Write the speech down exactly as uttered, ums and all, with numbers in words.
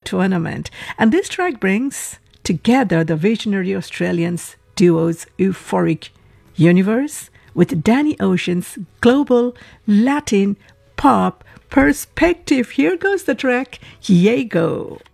tournament. And this track brings together the visionary Australians duo's Euphoric Universe with Danny Ocean's global Latin pop perspective. Here goes the track, Yago.